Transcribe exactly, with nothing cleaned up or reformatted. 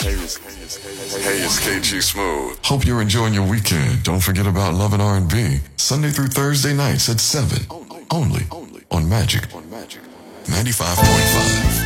Hey, it's K G Smooth. Hope you're enjoying your weekend. Don't forget about Love and R and B. Sunday through Thursday nights at seven. Only on Magic ninety-five point five.